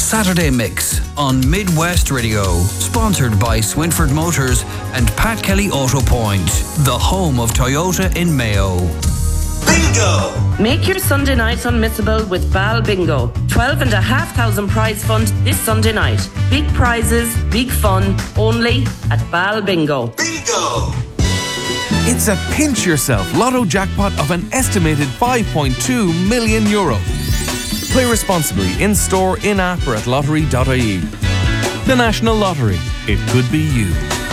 Saturday Mix on Midwest Radio. Sponsored by Swinford Motors and Pat Kelly Auto Point, the home of Toyota in Mayo. Bingo! Make your Sunday nights unmissable with Bal Bingo. 12,500 prize fund this Sunday night. Big prizes, big fun, only at Bal Bingo. Bingo! It's a pinch yourself lotto jackpot of an estimated €5.2 million. Play responsibly in store, in app or at lottery.ie. The National Lottery. It could be you.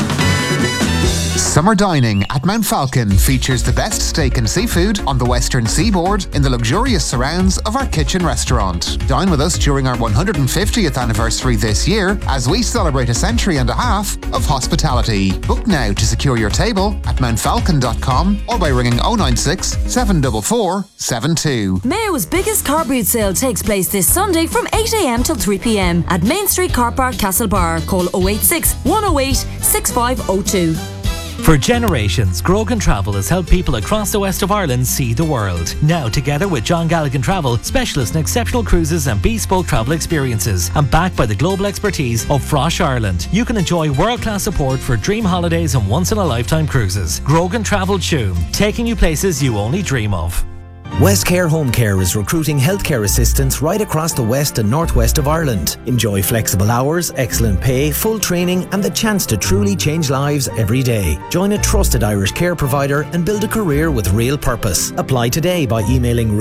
Summer dining at Mount Falcon features the best steak and seafood on the western seaboard in the luxurious surrounds of our kitchen restaurant. Dine with us during our 150th anniversary this year as we celebrate a century and a half of hospitality. Book now to secure your table at mountfalcon.com or by ringing 096 744 72. Mayo's biggest car boot sale takes place this Sunday from 8am till 3pm at Main Street Car Park, Castlebar. Call 086 108 6502. For generations, Grogan Travel has helped people across the west of Ireland see the world. Now, together with John Galligan Travel, specialists in exceptional cruises and bespoke travel experiences, and backed by the global expertise of Frosh Ireland, you can enjoy world-class support for dream holidays and once-in-a-lifetime cruises. Grogan Travel Tuam, taking you places you only dream of. Westcare Home Care is recruiting healthcare assistants right across the west and northwest of Ireland. Enjoy flexible hours, excellent pay, full training and the chance to truly change lives every day. Join a trusted Irish care provider and build a career with real purpose. Apply today by emailing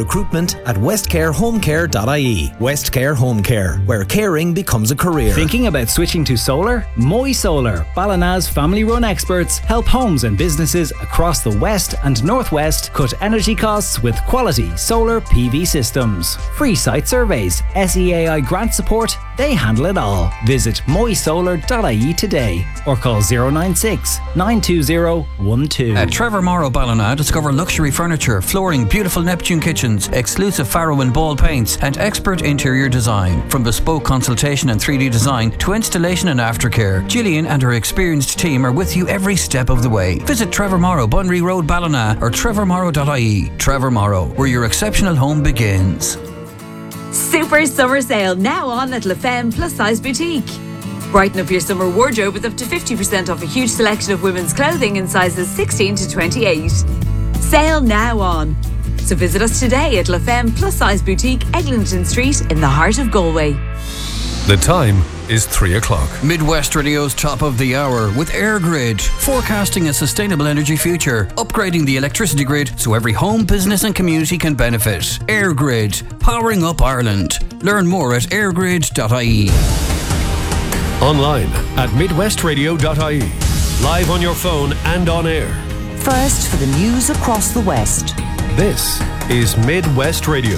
recruitment@westcarehomecare.ie. Westcare Home Care, where caring becomes a career. Thinking about switching to solar? Moy Solar, Ballina's family-run experts, help homes and businesses across the west and northwest cut energy costs with quality solar PV systems. Free site surveys, SEAI grant support, they handle it all. Visit moysolar.ie today or call 096 920 12. At Trevor Morrow Ballina, discover luxury furniture, flooring, beautiful Neptune kitchens, exclusive Farrow and Ball paints and expert interior design. From bespoke consultation and 3D design to installation and aftercare, Gillian and her experienced team are with you every step of the way. Visit Trevor Morrow, Bunry Road, Ballina or trevormorrow.ie. Trevor Morrow, where your exceptional home begins. Super summer sale now on at La Femme Plus Size Boutique. Brighten up your summer wardrobe with up to 50% off a huge selection of women's clothing in sizes 16 to 28. Sale now on. So visit us today at La Femme Plus Size Boutique, Eglinton Street in the heart of Galway. The time is 3 o'clock. Midwest Radio's top of the hour with EirGrid, forecasting a sustainable energy future, upgrading the electricity grid so every home, business and community can benefit. EirGrid, powering up Ireland. Learn more at airgrid.ie. Online at midwestradio.ie. Live on your phone and on air. First for the news across the West. This is Midwest Radio.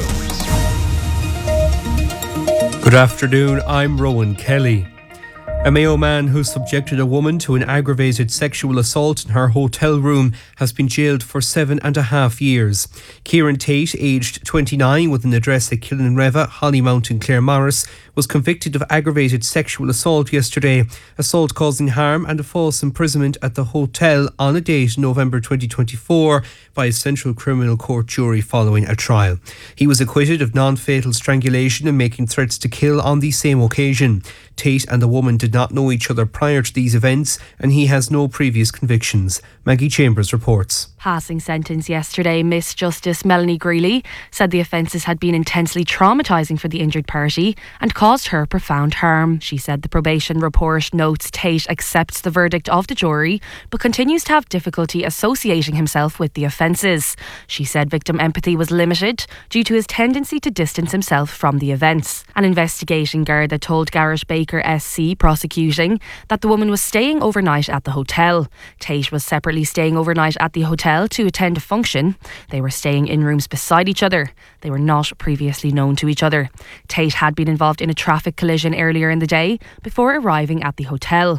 Good afternoon, I'm Rowan Kelly. A Mayo man who subjected a woman to an aggravated sexual assault in her hotel room has been jailed for 7.5 years. Kieran Tate, aged 29, with an address at Killinreva, Hollymount in Claremorris, was convicted of aggravated sexual assault yesterday, assault causing harm and a false imprisonment at the hotel on a date in November 2024 by a Central Criminal Court jury following a trial. He was acquitted of non-fatal strangulation and making threats to kill on the same occasion. Tate and the woman did not know each other prior to these events and he has no previous convictions. Maggie Chambers reports. Passing sentence yesterday, Miss Justice Melanie Greeley said the offences had been intensely traumatising for the injured party and caused her profound harm. She said the probation report notes Tate accepts the verdict of the jury but continues to have difficulty associating himself with the offences. She said victim empathy was limited due to his tendency to distance himself from the events. An investigating Garda told Garrett Baker SC prosecuting that the woman was staying overnight at the hotel. Tate was separately staying overnight at the hotel to attend a function. They were staying in rooms beside each other. They were not previously known to each other. Tate had been involved in a traffic collision earlier in the day before arriving at the hotel.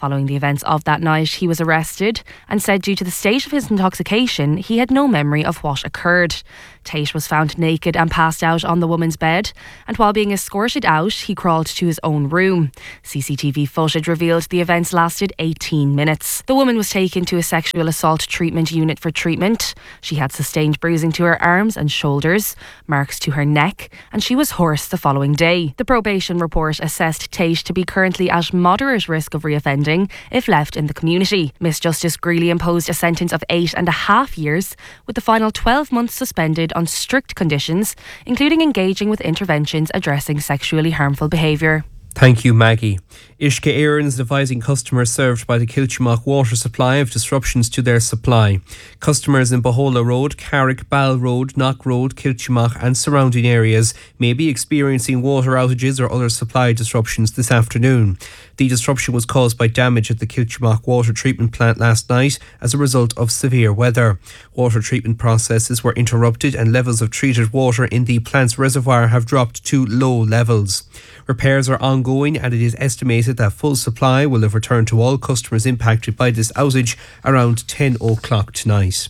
Following the events of that night, he was arrested and said due to the state of his intoxication, he had no memory of what occurred. Tate was found naked and passed out on the woman's bed, and while being escorted out, he crawled to his own room. CCTV footage revealed the events lasted 18 minutes. The woman was taken to a sexual assault treatment unit for treatment. She had sustained bruising to her arms and shoulders, marks to her neck, and she was hoarse the following day. The probation report assessed Tate to be currently at moderate risk of reoffending if left in the community. Miss Justice Greeley imposed a sentence of 8.5 years, with the final 12 months suspended on strict conditions, including engaging with interventions addressing sexually harmful behaviour. Thank you, Maggie. Ishka Éireann is advising customers served by the Kiltimagh water supply of disruptions to their supply. Customers in Bohola Road, Carrick, Ball Road, Knock Road, Kiltimagh and surrounding areas may be experiencing water outages or other supply disruptions this afternoon. The disruption was caused by damage at the Kiltimagh water treatment plant last night as a result of severe weather. Water treatment processes were interrupted and levels of treated water in the plant's reservoir have dropped to low levels. Repairs are ongoing and it is estimated that full supply will have returned to all customers impacted by this outage around 10 o'clock tonight.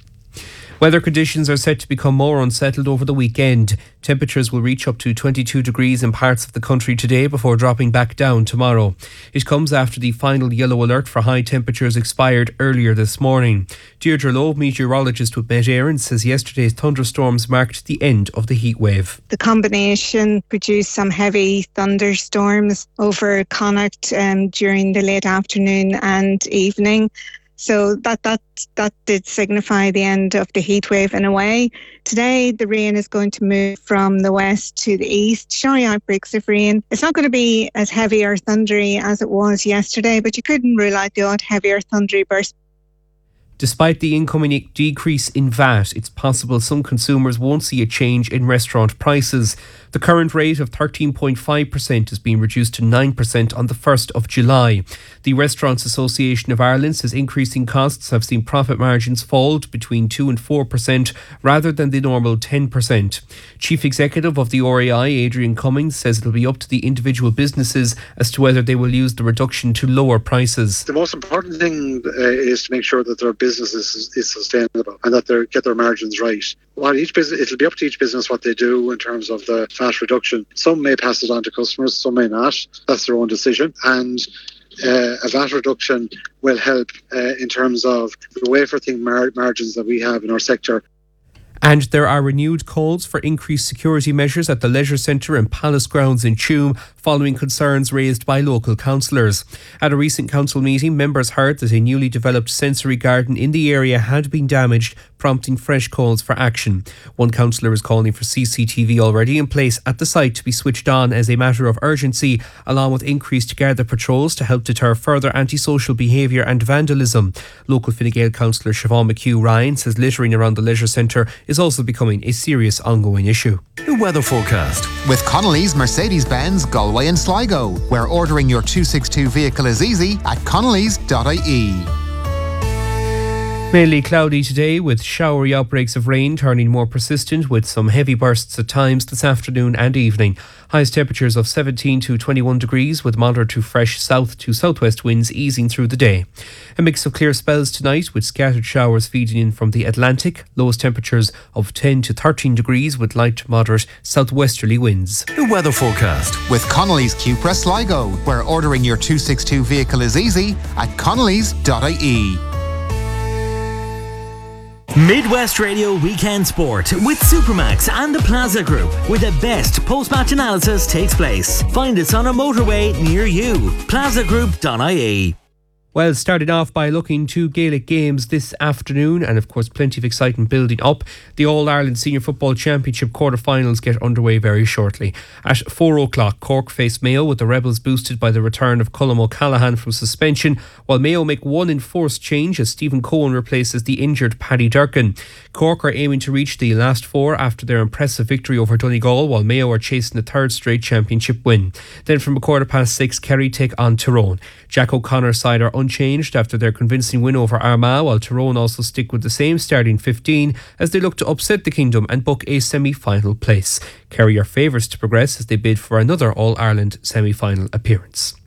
Weather conditions are set to become more unsettled over the weekend. Temperatures will reach up to 22 degrees in parts of the country today before dropping back down tomorrow. It comes after the final yellow alert for high temperatures expired earlier this morning. Deirdre Lowe, meteorologist with Met Éireann, says yesterday's thunderstorms marked the end of the heat wave. The combination produced some heavy thunderstorms over Connacht during the late afternoon and evening. So that did signify the end of the heat wave in a way. Today, the rain is going to move from the west to the east, showing outbreaks of rain. It's not going to be as heavy or thundery as it was yesterday, but you couldn't rule out the odd heavy or thundery burst. Despite the incoming decrease in VAT, it's possible some consumers won't see a change in restaurant prices. The current rate of 13.5% has been reduced to 9% on the 1st of July. The Restaurants Association of Ireland says increasing costs have seen profit margins fall to between 2 and 4% rather than the normal 10%. Chief Executive of the RAI, Adrian Cummings, says it'll be up to the individual businesses as to whether they will use the reduction to lower prices. The most important thing is to make sure that their business is sustainable and that they get their margins right. While each business, it'll be up to each business what they do in terms of the VAT reduction. Some may pass it on to customers, some may not. That's their own decision. And a VAT reduction will help in terms of the wafer-thin margins that we have in our sector. And there are renewed calls for increased security measures at the Leisure Centre and Palace Grounds in Tuam following concerns raised by local councillors. At a recent council meeting, members heard that a newly developed sensory garden in the area had been damaged, prompting fresh calls for action. One councillor is calling for CCTV already in place at the site to be switched on as a matter of urgency, along with increased Garda patrols to help deter further antisocial behaviour and vandalism. Local Fine Gael councillor Siobhan McHugh Ryan says littering around the Leisure Centre is also becoming a serious ongoing issue. The weather forecast. With Connolly's Mercedes-Benz Galway and Sligo, where ordering your 262 vehicle is easy at connellys.ie. Mainly cloudy today with showery outbreaks of rain turning more persistent with some heavy bursts at times this afternoon and evening. Highest temperatures of 17 to 21 degrees with moderate to fresh south to southwest winds easing through the day. A mix of clear spells tonight with scattered showers feeding in from the Atlantic. Lowest temperatures of 10 to 13 degrees with light to moderate southwesterly winds. The weather forecast. With Connolly's Cupra Sligo, where ordering your 262 vehicle is easy at connellys.ie. Midwest Radio Weekend Sport with Supermax and the Plaza Group, where the best post-match analysis takes place. Find us on a motorway near you. plazagroup.ie. Well, started off by looking to Gaelic games this afternoon and of course plenty of excitement building up. The All-Ireland Senior Football Championship quarter-finals get underway very shortly. At 4 o'clock, Cork face Mayo with the Rebels boosted by the return of Colm O'Callaghan from suspension, while Mayo make one enforced change as Stephen Cohen replaces the injured Paddy Durkin. Cork are aiming to reach the last four after their impressive victory over Donegal, while Mayo are chasing the third straight championship win. Then from 6:15, Kerry take on Tyrone. Jack O'Connor's side are unchanged after their convincing win over Armagh, while Tyrone also stick with the same starting 15 as they look to upset the Kingdom and book a semi-final place. Kerry are favourites to progress as they bid for another All-Ireland semi-final appearance.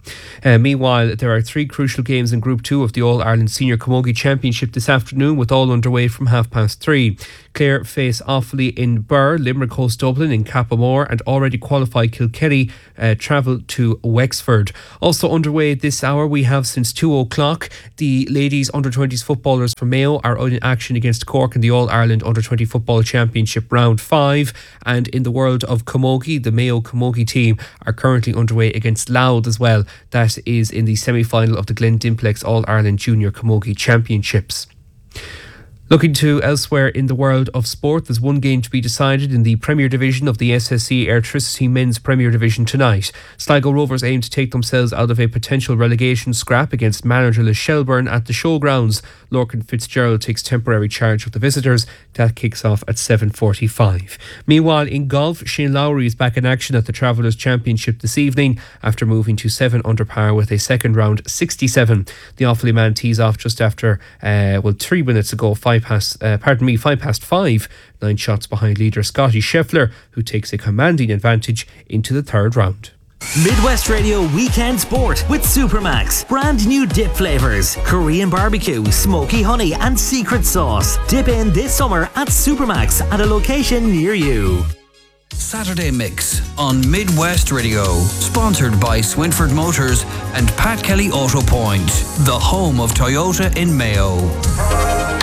Meanwhile, there are 3 crucial games in Group 2 of the All-Ireland Senior Camogie Championship this afternoon, with all underway from 3:30. Clare face Offaly in Birr, Limerick host Dublin in Cappamore, and already qualified Kilkenny travel to Wexford. Also underway this hour, we have since 2 o'clock, the ladies under-20s footballers from Mayo are out in action against Cork in the All-Ireland Under-20 Football Championship Round 5. And in the world of camogie, the Mayo camogie team are currently underway against Louth as well. That is in the semi-final of the Glendimplex All-Ireland Junior Camogie Championships. Looking to elsewhere in the world of sport, there's one game to be decided in the Premier Division of the SSE Airtricity Men's Premier Division tonight. Sligo Rovers aim to take themselves out of a potential relegation scrap against managerless Shelbourne at the Showgrounds. Lorcan Fitzgerald takes temporary charge of the visitors. That kicks off at 7:45. Meanwhile, in golf, Shane Lowry is back in action at the Travellers Championship this evening after moving to 7 under par with a second round 67. The Offaly man tees off just after 3 minutes ago, 5 past 5, 9 shots behind leader Scotty Scheffler, who takes a commanding advantage into the third round. Midwest Radio Weekend Sport with Supermax. Brand new dip flavours: Korean barbecue, smoky honey and secret sauce. Dip in this summer at Supermax at a location near you. Saturday Mix on Midwest Radio, sponsored by Swinford Motors and Pat Kelly Auto Point, the home of Toyota in Mayo.